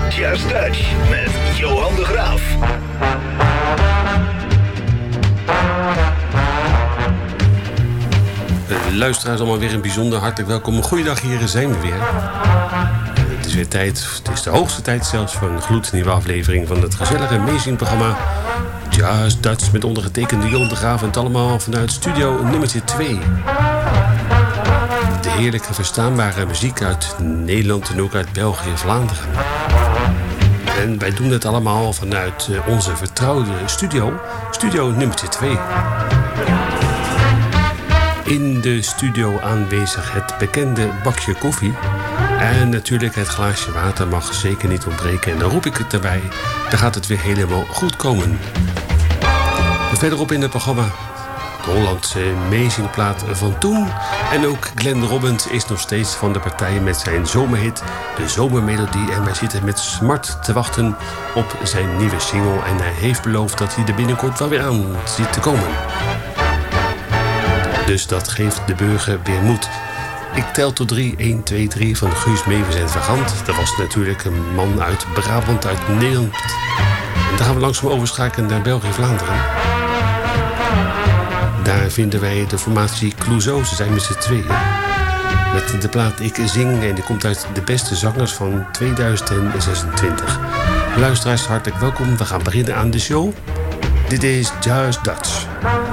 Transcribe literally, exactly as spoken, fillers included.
Just Dutch met Johan de Graaf. Luisteraars, allemaal weer een bijzonder hartelijk welkom. Goeiedag, hier zijn we weer. Het is weer tijd, het is de hoogste tijd zelfs... voor een gloednieuwe aflevering van het gezellige Amazing-programma Just Dutch... met ondergetekende Johan de Graaf en het allemaal vanuit studio nummertje twee. De heerlijke verstaanbare muziek uit Nederland en ook uit België en Vlaanderen. En wij doen het allemaal vanuit onze vertrouwde studio, studio nummertje twee. In de studio aanwezig het bekende bakje koffie. En natuurlijk het glaasje water mag zeker niet ontbreken. En dan roep ik het erbij, dan gaat het weer helemaal goed komen. Verderop in het programma de Hollandse Amazingplaat van toen. En ook Glenn Robbins is nog steeds van de partij met zijn zomerhit, de Zomermelodie. En wij zitten met smart te wachten op zijn nieuwe single. En hij heeft beloofd dat hij er binnenkort wel weer aan zit te komen. Dus dat geeft de burger weer moed. Ik tel tot drie. één, twee, drie van Guus Meeuwis en Vagant. Dat was natuurlijk een man uit Brabant, uit Nederland. En dan gaan we langzaam overschakelen naar België en Vlaanderen. Daar vinden wij de formatie Clouseau. Ze zijn met z'n tweeën. Met de plaat Ik Zing. En die komt uit de beste zangers van tweeduizend zesentwintig. Luisteraars, hartelijk welkom. We gaan beginnen aan de show. Dit is Just Dutch.